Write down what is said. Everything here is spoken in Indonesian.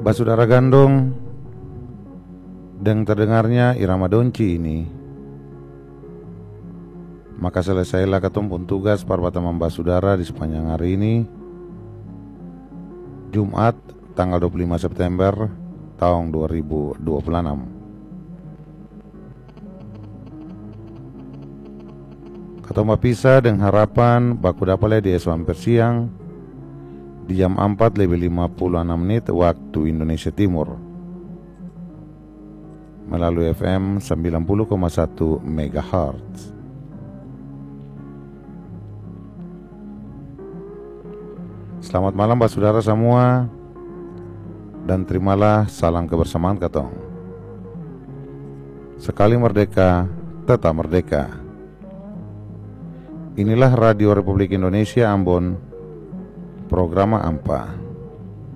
Basudara gandong dan terdengarnya irama donci ini, maka selesailah ketumpun tugas parpataman basudara di sepanjang hari ini, Jumat tanggal 25 September tahun 2026. Katong pisah dengan harapan baku dapat di esok hampir siang di jam 4:56 waktu Indonesia Timur melalui FM 90,1 MHz. Selamat malam basudara semua, dan terimalah salam kebersamaan katong. Sekali merdeka, tetap merdeka. Inilah Radio Republik Indonesia Ambon, Program AMPA.